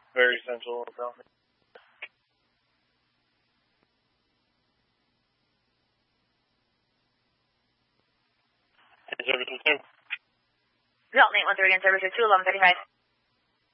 Very central. Services 2. Delta 813 and Services 2, 1135.